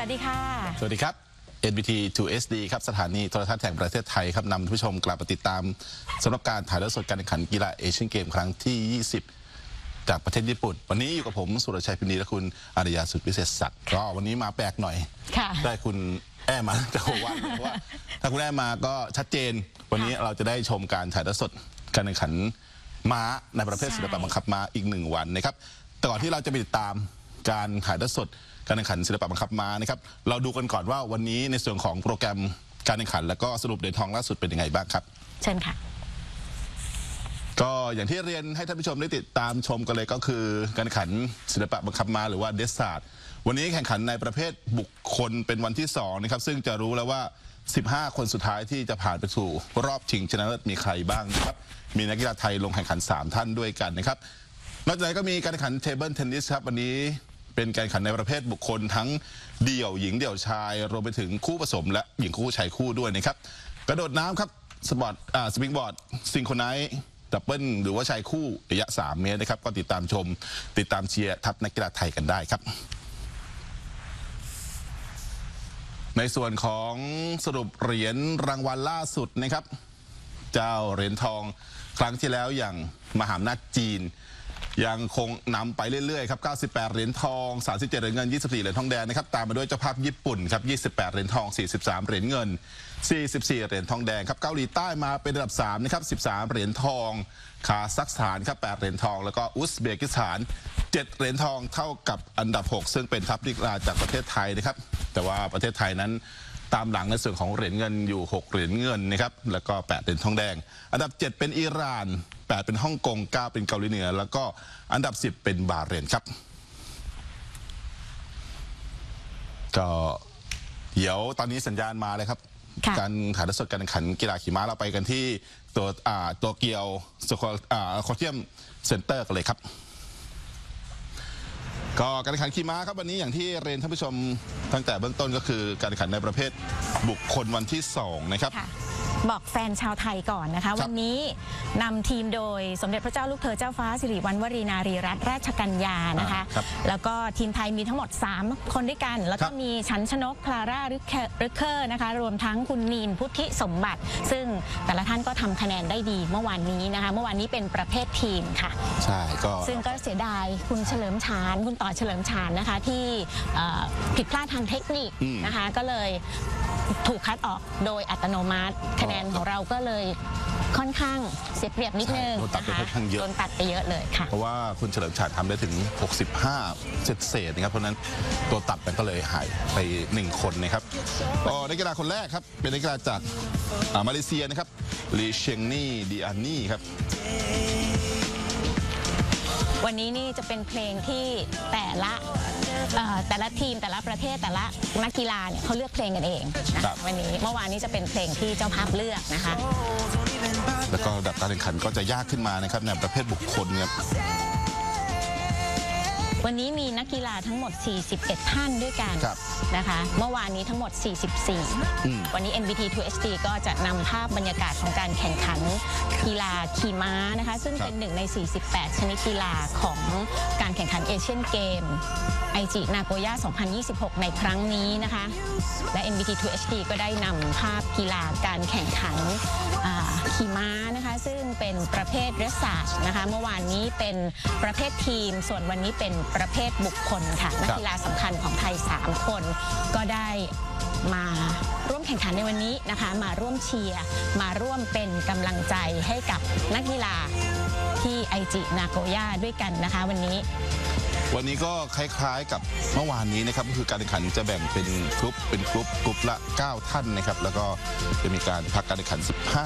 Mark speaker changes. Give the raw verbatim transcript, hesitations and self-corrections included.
Speaker 1: วัสดีค่ะ
Speaker 2: สวัสดีครับ เอ็น บี ที ทู เอส ดี ครับสถานีโทรทัศน์แห่งประเทศไทยครับนำผู้ชมกลับมาติดตามสำหรับการถ่ายทอดสดการแข่งขันกีฬาเอเชียนเกมครั้งที่ ยี่สิบ จากประเทศญี่ปุ่นวันนี้อยู่กับผมสุรชัยพินีและคุณอารยาสุดวิเศษศักดิ์ก็วันนี้มาแปลกหน่อยได้คุณแอ้มาจากวันเพราะว่าถ้าคุณแอ้มาก็ชัดเจนวันนี้เราจะได้ชมการถ่ายทอดสดการแข่งขันม้าในประเภทศิลปะบังคับม้าอีกหนึ่งวันนะครับแต่ก่อนที่เราจะไปติดตามการถ่ายทอดสดการแข่งขันศิลปะบังคับม้านะครับเราดูกันก่อนว่าวันนี้ในส่วนของโปรแกรมการแข่งขันแล้วก็สรุปเหรียญทองล่าสุดเป็นยังไงบ้างครับ
Speaker 1: เชิญค่ะ
Speaker 2: ก็อย่างที่เรียนให้ท่านผู้ชมได้ติดตามชมกันเลยก็คือการแข่งขันศิลปะบังคับม้าหรือว่าเดสซาร์ดวันนี้แข่งขันในประเภทบุคคลเป็นวันที่สองนะครับซึ่งจะรู้แล้วว่าสิบห้าคนสุดท้ายที่จะผ่านไปสู่รอบชิงชนะเลิศมีใครบ้างนะครับมีนักกีฬาไทยลงแข่งขันสามท่านด้วยกันนะครับนอกจากนั้นก็มีการแข่งขันเทเบิลเทนนิสครับวันนี้เป็นการแข่งขันในประเภทบุคคลทั้งเดี่ยวหญิงเดี่ยวชายรวมไปถึงคู่ผสมและหญิงคู่ชายคู่ด้วยนะครับกระโดดน้ำครับสปอร์ตอ่าสปริงบอร์ดซิงโครไนซ์ดับเบิลหรือว่าชายคู่ระยะสามเมตรนะครับก็ติดตามชมติดตามเชียร์ทัพนักกีฬาไทยกันได้ครับในส่วนของสรุปเหรียญรางวัลล่าสุดนะครับเจ้าเหรียญทองครั้งที่แล้วอย่างมหาอำนาจจีนยังคงนำไปเรื่อยๆครับเก้าสิบแปดเหรียญทองสามสิบเจ็ดเหรียญเงินยี่สิบสี่เหรียญทองแดงนะครับตามมาด้วยเจ้าภาพญี่ปุ่นครับยี่สิบแปดเหรียญทองสี่สิบสามเหรียญเงินสี่สิบสี่เหรียญทองแดงครับเกาหลีใต้มาเป็นอันดับสามนะครับสิบสามเหรียญทองคาซัคสถานครับแปดเหรียญทองแล้วก็อุซเบกิสถานเจ็ดเหรียญทองเท่ากับอันดับหกซึ่งเป็นทัพนักกีฬาจากประเทศไทยนะครับแต่ว่าประเทศไทยนั้นตามหลังในส่วนของเหรียญเงินอยู่หกเหรียญเงินนะครับแล้วก็แปดเหรียญทองแดงอันดับเจ็ดเป็นอิหร่านแปดเป็นฮ่องกงเก้าเป็นเกาหลีเหนือแล้วก็อันดับสิบเป็นบาห์เรนครับก็เดี๋ยวตอนนี้สัญญาณมาเลยครับการถ่ายทอดสดการแข่งขันกีฬาขี่ม้าเราไปกันที่ตัวอ่าตัวเกียวสโคอ่าโคเทียมเซ็นเตอร์กันเลยครับก็การแข่งขันขี่ม้าครับวันนี้อย่างที่เรียนท่านผู้ชมตั้งแต่เบื้องต้นก็คือการแข่งขันในประเภทบุคคลวันที่สองนะครับ
Speaker 1: บอกแฟนชาวไทยก่อนนะคะวันนี้นำทีมโดยสมเด็จพระเจ้าลูกเธอเจ้าฟ้าสิริวัณวรีนารีรัตนราชกัญญานะคะแล้วก็ทีมไทยมีทั้งหมดสามคนด้วยกันแล้วก็มีชันชนกคลาร่ารึกเคอร์นะคะรวมทั้งคุณนีนพุทธิสมบัติซึ่งแต่ละท่านก็ทำคะแนนได้ดีเมื่อวานนี้นะคะเมื่อวานนี้เป็นประเภททีมค่ะ
Speaker 2: ใช่ก็
Speaker 1: ซึ่งก็เสียดายคุณเฉลิมชาญคุณต่อเฉลิมชาญนะคะที่ผิดพลาดทางเทคนิคนะคะก็เลยถูกคัดออกโดยอัตโนมัติคะแนนของเราก็เลยค่อนข้างเสียเปรียบนิดนึงนะคะโดนตัดไปเยอะเลยค่ะ
Speaker 2: เพราะว่าคุณเฉลิมชาญทำได้ถึงหกสิบห้าเศษๆนะครับเพราะนั้นตัวตัดมันก็เลยหายไปหนึ่งคนนะครับก็นักกีฬาคนแรกครับเป็นนักกีฬาจากมาเลเซียนะครับลีเชงนี่ดิอานี่ครับ
Speaker 1: วันนี้นี่จะเป็นเพลงที่แต่ละแต่ละทีมแต่ละประเทศแต่ละนักกีฬาเนี่ยเขาเลือกเพลงกันเองนะคะวันนี้เมื่อวานนี้จะเป็นเพลงที่เจ้าภาพเลือกนะคะ
Speaker 2: แล้วก็ระดับการแข่งขันก็จะยากขึ้นมานะครับในประเภทบุคคลครับ
Speaker 1: วันนี้มีนักกีฬาทั้งหมดสี่สิบเอ็ดท่านด้วยกันนะคะเมื่อวานนี้ทั้งหมดสี่สิบสี่วันนี้ เอ็น บี ที ทู เอส ดี ก็จะนำภาพบรรยากาศของการแข่งขันกีฬาขี่ม้านะคะซึ่งเป็นหนึ่งในสี่สิบแปดชนิดกีฬาของการแข่งขันเอเชียนเกมไอจินาโกย่าสองพันยี่สิบหกในครั้งนี้นะคะและ เอ็น บี ที ทู เอส ดี ก็ได้นำภาพกีฬาการแข่งขันขี่ม้านะคะซึ่งเป็นประเภทเรสซาร์ดนะคะเมื่อวานนี้เป็นประเภททีมส่วนวันนี้เป็นประเภทบุคคลค่ะนักกีฬาสำคัญของไทยสามคนก็ได้มาร่วมแข่งขันในวันนี้นะคะมาร่วมเชียร์มาร่วมเป็นกำลังใจให้กับนักกีฬาที่ไอจินาโกย่าด้วยกันนะคะวันนี้
Speaker 2: วันนี้ก็คล้ายๆกับเมื่อวานนี้นะครับก็คือการแข่งขันจะแบ่งเป็นกลุ่มเป็นกลุ่มกลุ่มละเก้าท่านนะครับแล้วก็จะมีการพักการแข่งขันสิบห้า